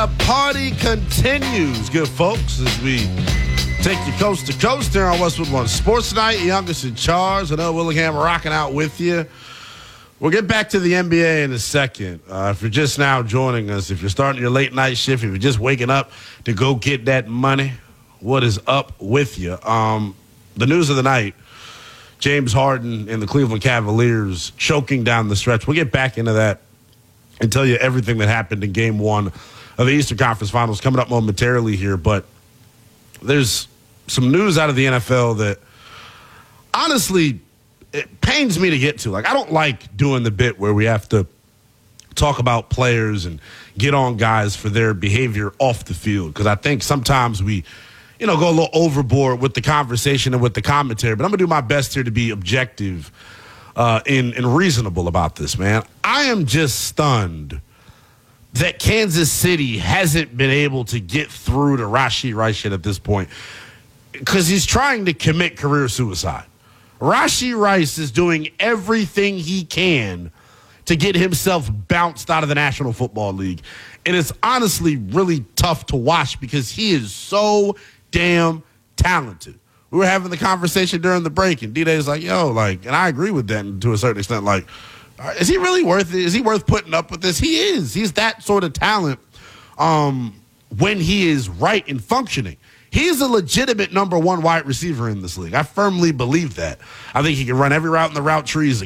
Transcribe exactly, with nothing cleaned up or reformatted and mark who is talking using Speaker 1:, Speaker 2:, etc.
Speaker 1: the party continues, good folks, as we take you coast to coast here on Westwood One Sports Night. Youngest in charge. I know Willingham rocking out with you. We'll get back to the N B A in a second. Uh, if you're just now joining us, if you're starting your late night shift, if you're just waking up to go get that money, what is up with you? Um, the news of the night, James Harden and the Cleveland Cavaliers choking down the stretch. We'll get back into that and tell you everything that happened in game one of the Eastern Conference Finals coming up momentarily here. But there's some news out of the N F L that honestly, it pains me to get to. Like, I don't like doing the bit where we have to talk about players and get on guys for their behavior off the field, because I think sometimes we, you know, go a little overboard with the conversation and with the commentary. But I'm going to do my best here to be objective uh, and, and reasonable about this, man. I am just stunned that Kansas City hasn't been able to get through to Rashee Rice yet at this point, because he's trying to commit career suicide. Rashee Rice is doing everything he can to get himself bounced out of the National Football League. And it's honestly really tough to watch because he is so damn talented. We were having the conversation during the break, and D-Day's like, yo, like, and I agree with that to a certain extent. Like, is he really worth it? Is he worth putting up with this? He is. He's that sort of talent um, when he is right and functioning. He's a legitimate number one wide receiver in this league. I firmly believe that. I think he can run every route in the route trees.